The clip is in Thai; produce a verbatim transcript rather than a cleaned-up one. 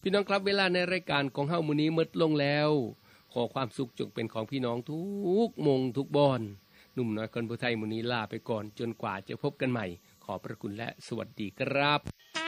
พี่น้องครับเวลาในรายการของเฮามื้อนี้หมดลงแล้วขอความสุขจงเป็นของพี่น้องทุกมงทุกบอนหนุ่มน้อยคนผู้ไทยมื้อนี้ลาไปก่อนจนกว่าจะพบกันใหม่ขอพระคุณและสวัสดีครับ